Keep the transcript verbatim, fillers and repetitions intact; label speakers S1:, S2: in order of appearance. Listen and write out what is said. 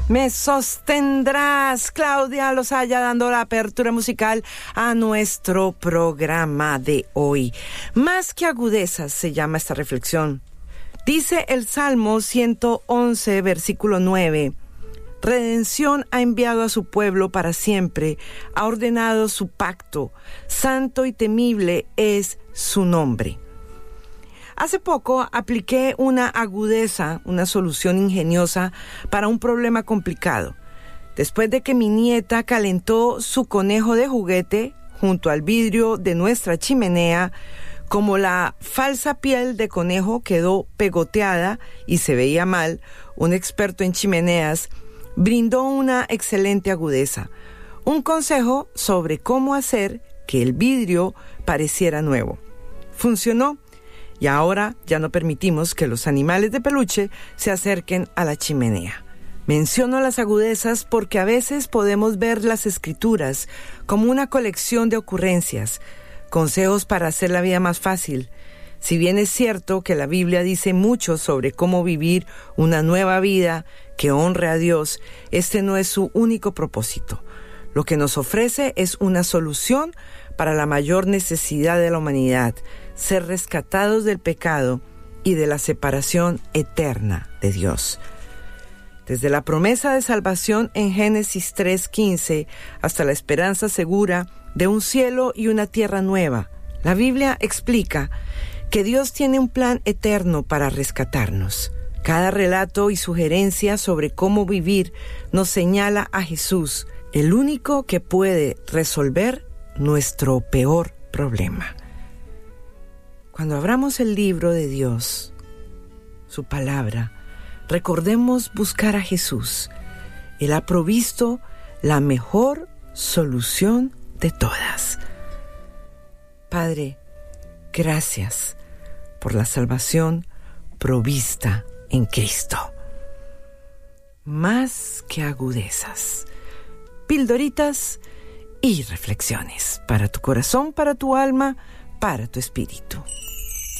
S1: Me sostendrás, Claudia Lozaya, dando la apertura musical a nuestro programa de hoy. Más que agudezas se llama esta reflexión. Dice el Salmo ciento once, versículo nueve. Redención ha enviado a su pueblo para siempre, ha ordenado su pacto, santo y temible es su nombre. Hace poco apliqué una agudeza, una solución ingeniosa para un problema complicado. Después de que mi nieta calentó su conejo de juguete junto al vidrio de nuestra chimenea, como la falsa piel de conejo quedó pegoteada y se veía mal, un experto en chimeneas brindó una excelente agudeza, un consejo sobre cómo hacer que el vidrio pareciera nuevo. Funcionó. Y ahora ya no permitimos que los animales de peluche se acerquen a la chimenea. Menciono las agudezas porque a veces podemos ver las escrituras como una colección de ocurrencias, consejos para hacer la vida más fácil. Si bien es cierto que la Biblia dice mucho sobre cómo vivir una nueva vida que honre a Dios, este no es su único propósito. Lo que nos ofrece es una solución para la mayor necesidad de la humanidad, ser rescatados del pecado y de la separación eterna de Dios. Desde la promesa de salvación en Génesis tres quince hasta la esperanza segura de un cielo y una tierra nueva, la Biblia explica que Dios tiene un plan eterno para rescatarnos. Cada relato y sugerencia sobre cómo vivir nos señala a Jesús, el único que puede resolver nuestro peor problema. Cuando abramos el libro de Dios, su palabra, recordemos buscar a Jesús. Él ha provisto la mejor solución de todas. Padre, gracias por la salvación provista en Cristo. Más que agudezas, pildoritas y reflexiones para tu corazón, para tu alma, para tu espíritu.